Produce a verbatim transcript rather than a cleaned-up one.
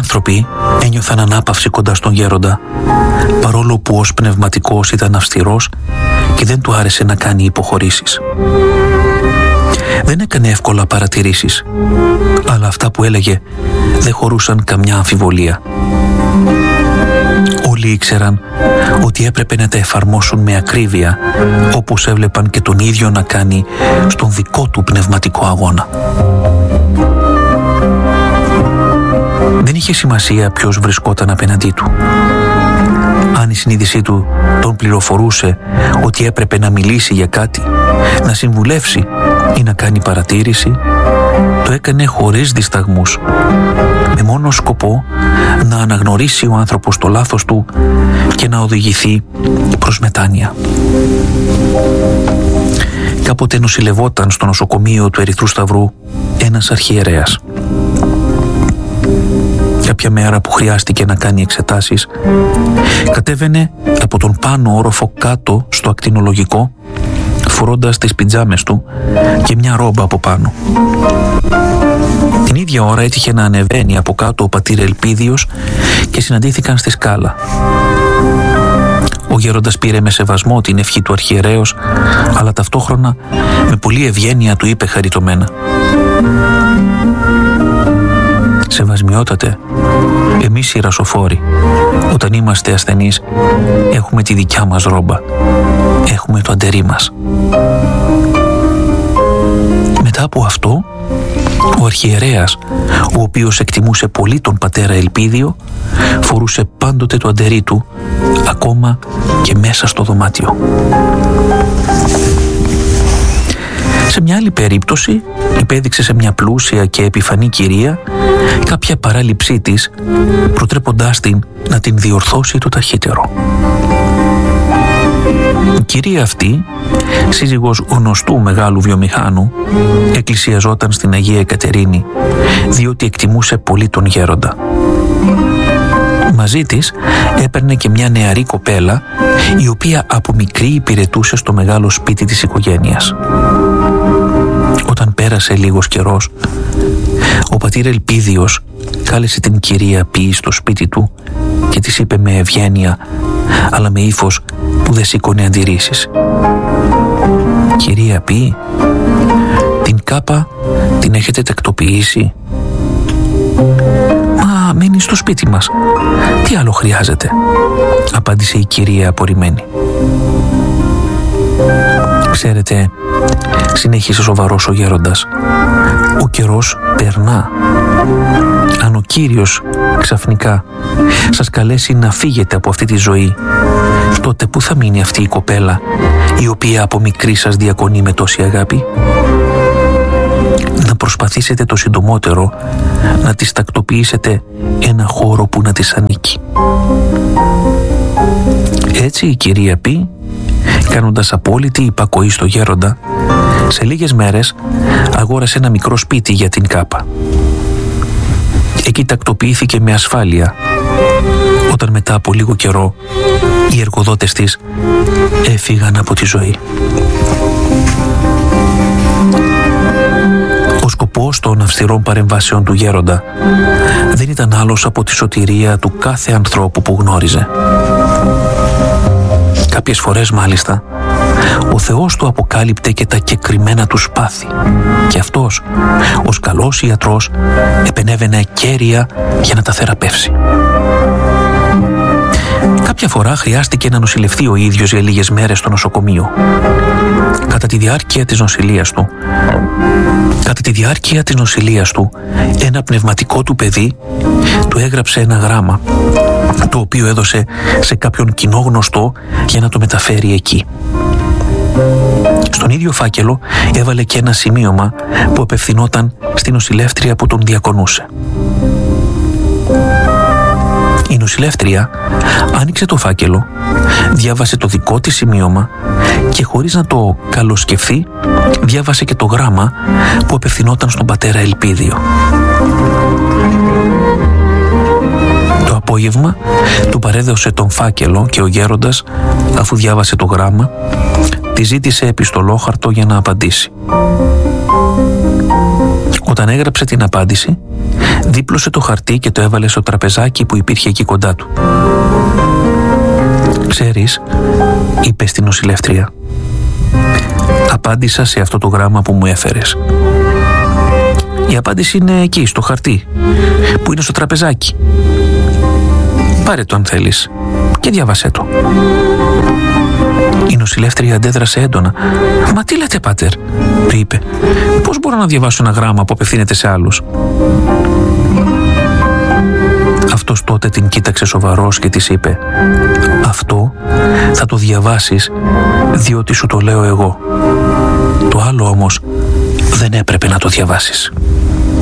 άνθρωποι ένιωθαν ανάπαυση κοντά στον γέροντα, παρόλο που ως πνευματικός ήταν αυστηρός και δεν του άρεσε να κάνει υποχωρήσεις. Δεν έκανε εύκολα παρατηρήσεις, αλλά αυτά που έλεγε δεν χωρούσαν καμιά αμφιβολία. Όλοι ήξεραν ότι έπρεπε να τα εφαρμόσουν με ακρίβεια, όπως έβλεπαν και τον ίδιο να κάνει στον δικό του πνευματικό αγώνα. Δεν είχε σημασία ποιος βρισκόταν απέναντί του. Αν η συνείδησή του τον πληροφορούσε ότι έπρεπε να μιλήσει για κάτι, να συμβουλεύσει ή να κάνει παρατήρηση, το έκανε χωρίς δισταγμούς, με μόνο σκοπό να αναγνωρίσει ο άνθρωπος το λάθος του και να οδηγηθεί προς μετάνοια. Κάποτε νοσηλευόταν στο νοσοκομείο του Ερυθρού Σταυρού ένας αρχιερέας. Κάποια μέρα που χρειάστηκε να κάνει εξετάσεις, κατέβαινε από τον πάνω όροφο κάτω στο ακτινολογικό, φορώντας τις πιτζάμες του και μια ρόμπα από πάνω. Την ίδια ώρα έτυχε να ανεβαίνει από κάτω ο πατήρ Ελπίδιος και συναντήθηκαν στη σκάλα. Ο γέροντας πήρε με σεβασμό την ευχή του αρχιερέως, αλλά ταυτόχρονα με πολλή ευγένεια του είπε χαριτωμένα: «Σεβασμιότατε, εμείς οι ρασοφόροι, όταν είμαστε ασθενείς, έχουμε τη δικιά μας ρόμπα, έχουμε το αντερί μας». Μετά από αυτό, ο αρχιερέας, ο οποίος εκτιμούσε πολύ τον πατέρα Ελπίδιο, φορούσε πάντοτε το αντερί του, ακόμα και μέσα στο δωμάτιο. Σε μια άλλη περίπτωση, υπέδειξε σε μια πλούσια και επιφανή κυρία κάποια παράληψή της, προτρέποντάς την να την διορθώσει το ταχύτερο. Η κυρία αυτή, σύζυγος γνωστού μεγάλου βιομηχάνου, εκκλησιαζόταν στην Αγία Εκατερίνη, διότι εκτιμούσε πολύ τον γέροντα. Μαζί της έπαιρνε και μια νεαρή κοπέλα, η οποία από μικρή υπηρετούσε στο μεγάλο σπίτι της οικογένειας. Όταν πέρασε λίγος καιρός, ο πατήρ Ελπίδιος κάλεσε την κυρία Π στο σπίτι του και της είπε με ευγένεια, αλλά με ύφος που δεν σήκωνε αντιρρήσεις: «Κυρία Π, την κάπα την έχετε τακτοποιήσει?» «Μα μένει στο σπίτι μας. Τι άλλο χρειάζεται?» απάντησε η κυρία απορριμμένη. «Ξέρετε», συνέχισε σοβαρός ο γέροντας, «ο καιρός περνά. Αν ο Κύριος ξαφνικά σας καλέσει να φύγετε από αυτή τη ζωή, τότε πού θα μείνει αυτή η κοπέλα, η οποία από μικρή σας διακονεί με τόση αγάπη? Να προσπαθήσετε το συντομότερο να της τακτοποιήσετε ένα χώρο που να της ανήκει». Έτσι η κυρία Π, κάνοντας απόλυτη υπακοή στο γέροντα, σε λίγες μέρες αγόρασε ένα μικρό σπίτι για την κάπα. Εκεί τακτοποιήθηκε με ασφάλεια, όταν μετά από λίγο καιρό οι εργοδότες της έφυγαν από τη ζωή. Ο σκοπός των αυστηρών παρεμβάσεων του γέροντα δεν ήταν άλλος από τη σωτηρία του κάθε ανθρώπου που γνώριζε. Κάποιες φορές μάλιστα ο Θεός του αποκάλυπτε και τα κεκριμένα του πάθη, και αυτός, ως καλός ιατρός, επενέβαινε κέρια για να τα θεραπεύσει. Κάποια φορά χρειάστηκε να νοσηλευτεί ο ίδιος για λίγες μέρες στο νοσοκομείο. Κατά τη διάρκεια της νοσηλείας του, κατά τη διάρκεια της νοσηλείας του, ένα πνευματικό του παιδί του έγραψε ένα γράμμα, το οποίο έδωσε σε κάποιον κοινό γνωστό για να το μεταφέρει εκεί. Στον ίδιο φάκελο έβαλε και ένα σημείωμα που απευθυνόταν στην νοσηλεύτρια που τον διακονούσε. Η νοσηλεύτρια άνοιξε το φάκελο, διάβασε το δικό της σημείωμα και χωρίς να το καλοσκεφθεί διάβασε και το γράμμα που απευθυνόταν στον πατέρα Ελπίδιο. Το απόγευμα του παρέδωσε τον φάκελο και ο γέροντας, αφού διάβασε το γράμμα, τη ζήτησε επιστολόχαρτο για να απαντήσει. Όταν έγραψε την απάντηση, Δίπλωσε το χαρτί και το έβαλε στο τραπεζάκι που υπήρχε εκεί κοντά του. «Ξέρεις», είπε στην νοσηλεύτρια, «απάντησα σε αυτό το γράμμα που μου έφερες. Η απάντηση είναι εκεί, στο χαρτί, που είναι στο τραπεζάκι. Πάρε το αν θέλεις και διάβασέ το». Η νοσηλεύτρια αντέδρασε έντονα. «Μα τι λέτε, πάτερ», του είπε. «Πώς μπορώ να διαβάσω ένα γράμμα που απευθύνεται σε άλλους?» Αυτός τότε την κοίταξε σοβαρός και της είπε, «Αυτό θα το διαβάσεις διότι σου το λέω εγώ. Το άλλο όμως δεν έπρεπε να το διαβάσεις».